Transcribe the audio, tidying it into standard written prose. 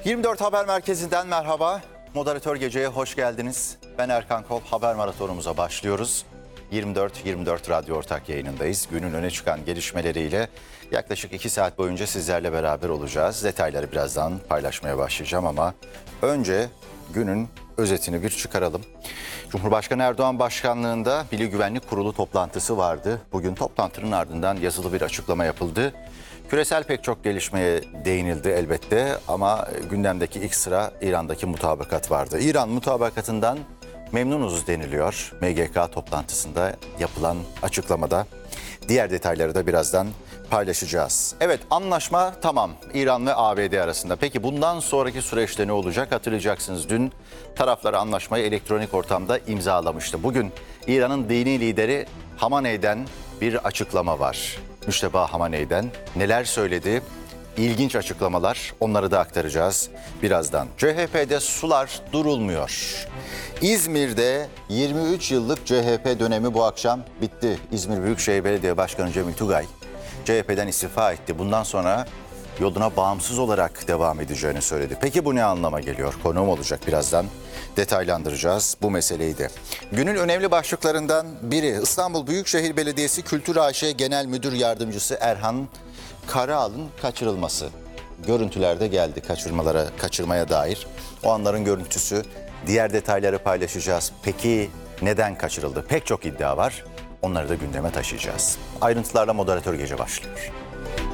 24 Haber Merkezi'nden merhaba. Moderatör Gece'ye hoş geldiniz. Ben Erkan Kol. Haber maratonumuza başlıyoruz. 24 Radyo Ortak yayınındayız. Günün öne çıkan gelişmeleriyle yaklaşık 2 saat boyunca sizlerle beraber olacağız. Detayları birazdan paylaşmaya başlayacağım ama önce günün özetini bir çıkaralım. Cumhurbaşkanı Erdoğan başkanlığında Milli Güvenlik Kurulu toplantısı vardı. Bugün toplantının ardından yazılı bir açıklama yapıldı. Küresel pek çok gelişmeye değinildi elbette ama gündemdeki ilk sıra İran'daki mutabakat vardı. İran mutabakatından memnunuz deniliyor MGK toplantısında yapılan açıklamada. Diğer detayları da birazdan paylaşacağız. Evet, anlaşma tamam İran ve ABD arasında. Peki bundan sonraki süreçte ne olacak? Hatırlayacaksınız dün taraflar anlaşmayı elektronik ortamda imzalamıştı. Bugün İran'ın dini lideri Hamaney'den bir açıklama var. Müşteba Hamaney'den neler söyledi? İlginç açıklamalar, onları da aktaracağız birazdan. CHP'de sular durulmuyor. İzmir'de 23 yıllık CHP dönemi bu akşam bitti. İzmir Büyükşehir Belediye Başkanı Cemil Tugay CHP'den istifa etti. Bundan sonra yoluna bağımsız olarak devam edeceğini söyledi. Peki bu ne anlama geliyor? Konuğum olacak birazdan. Detaylandıracağız bu meseleyi de. Günün önemli başlıklarından biri İstanbul Büyükşehir Belediyesi Kültür AŞ Genel Müdür Yardımcısı Erhan Karaal'ın kaçırılması. Görüntülerde geldi kaçırmaya dair. O anların görüntüsü, diğer detayları paylaşacağız. Peki neden kaçırıldı? Pek çok iddia var. Onları da gündeme taşıyacağız. Ayrıntılarla Moderatör Gece başlıyor.